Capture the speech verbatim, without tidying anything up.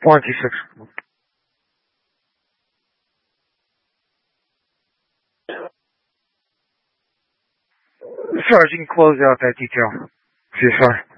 twenty-six. Sarge, you can close out that detail. See you, sir.